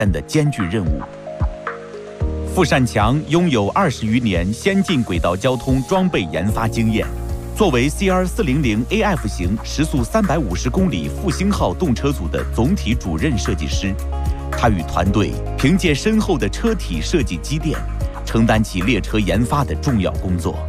的艰巨任务。傅善强拥有20余年先进轨道交通装备研发经验。作为 CR400AF 型时速350公里复兴号动车组的总体主任设计师，他与团队凭借深厚的车体设计积淀，承担起列车研发的重要工作。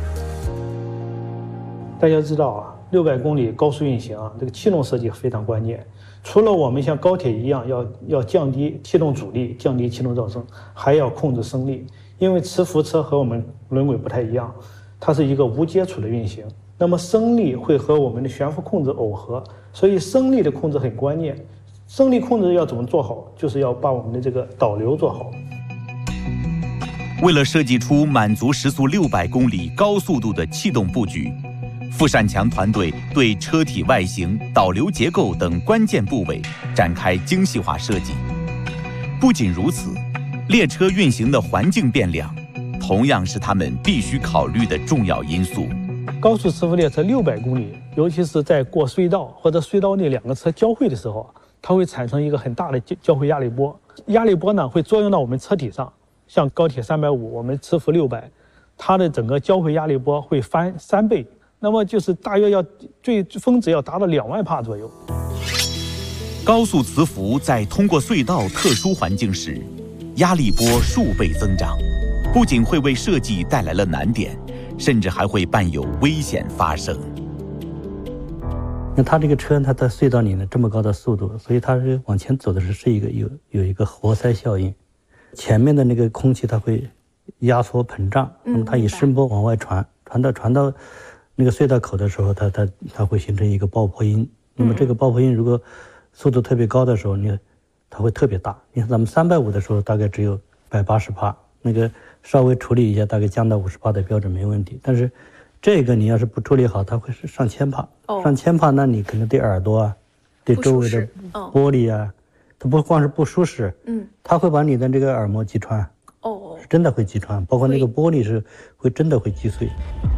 大家知道啊，600公里高速运行啊，这个气动设计非常关键。除了我们像高铁一样要降低气动阻力、降低气动噪声，还要控制升力。因为磁浮车和我们轮轨不太一样，它是一个无接触的运行，那么升力会和我们的悬浮控制耦合，所以升力的控制很关键。升力控制要怎么做好，就是要把我们的这个导流做好。 为了设计出满足时速600公里高速度的气动布局，傅善强团队对车体外形、导流结构等关键部位展开精细化设计。不仅如此，列车运行的环境变量同样是他们必须考虑的重要因素。 高速磁浮列车600公里，尤其是在过隧道或者隧道内两个车交汇的时候，它会产生一个很大的交汇压力波。压力波呢会作用到我们车体上，像高铁350，我们磁浮600，它的整个交汇压力波会翻3倍，那么就是大约最峰值要达到2万帕左右。 高速磁浮在通过隧道特殊环境时，压力波数倍增长，不仅会为设计带来了难点，甚至还会伴有危险发生。 那它这个车它在隧道里呢这么高的速度，所以它是往前走的时候是有一个活塞效应，前面的那个空气它会压缩膨胀，那么它以声波往外传到那个隧道口的时候，它会形成一个爆破音。那么这个爆破音如果速度特别高的时候，它会特别大。你看咱们350的时候大概只有180帕，那个稍微处理一下大概降到50帕的标准没问题。但是这个你要是不处理好，它会是上千帕，上千帕，那你可能对耳朵啊，对周围的玻璃啊，它不光是不舒适，它会把你的这个耳膜击穿，是真的会击穿，包括那个玻璃是真的会击碎。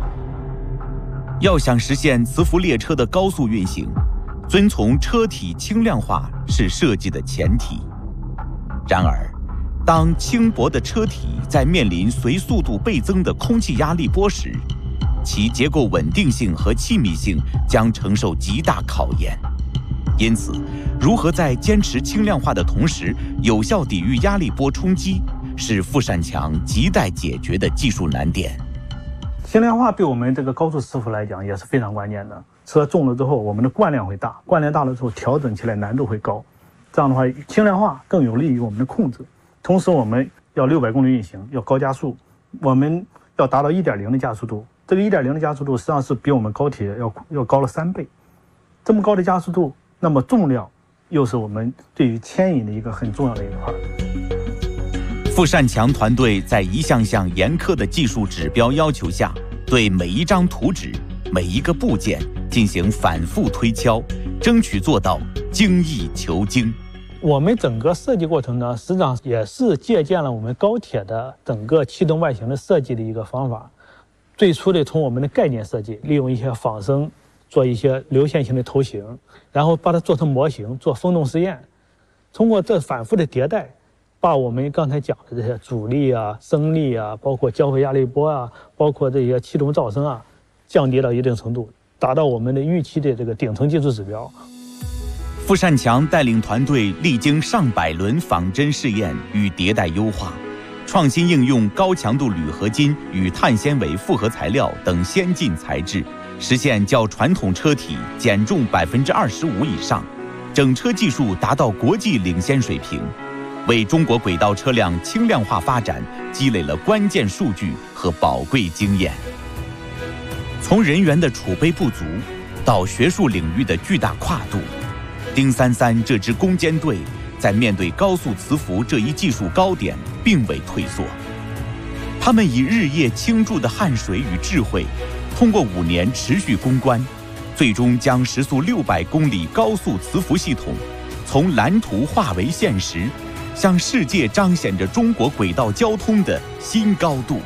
要想实现磁浮列车的高速运行，遵从车体轻量化是设计的前提。然而，当轻薄的车体在面临随速度倍增的空气压力波时，其结构稳定性和气密性将承受极大考验。因此，如何在坚持轻量化的同时，有效抵御压力波冲击，是傅善强亟待解决的技术难点。 轻量化对我们这个高速磁浮来讲也是非常关键的。车重了之后，我们的惯量会大，惯量大了之后调整起来难度会高。这样的话，轻量化更有利于我们的控制。同时，我们要600公里运行，要高加速，我们要达到 1.0 的加速度。这个 1.0 的加速度实际上是比我们高铁要高了3倍。这么高的加速度，那么重量又是我们对于牵引的一个很重要的一块。 傅善强团队在一项项严苛的技术指标要求下，对每一张图纸、每一个部件进行反复推敲，争取做到精益求精。 我们整个设计过程呢，实际上也是借鉴了我们高铁的整个气动外形的设计的一个方法。最初的从我们的概念设计，利用一些仿生做一些流线型的头型，然后把它做成模型，做风洞试验。通过这反复的迭代，把我们刚才讲的这些阻力啊、升力啊，包括交汇压力波啊，包括这些气动噪声啊，降低到一定程度，达到我们的预期的这个顶层技术指标。 傅善强带领团队历经上百轮仿真试验与迭代优化，创新应用高强度铝合金与碳纤维复合材料等先进材质，实现较传统车体减重25%以上，整车技术达到国际领先水平，为中国轨道车辆轻量化发展积累了关键数据和宝贵经验。从人员的储备不足到学术领域的巨大跨度，丁33这支攻坚队在面对高速磁浮这一技术高点并未退缩，他们以日夜倾注的汗水与智慧，通过5年持续攻关，最终将时速600公里高速磁浮系统从蓝图化为现实，向世界彰显着中国轨道交通的新高度。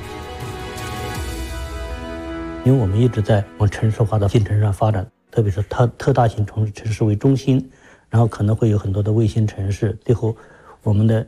因为我们一直在往城市化的进程上发展，特别是特大型城市为中心，然后可能会有很多的卫星城市，最后我们的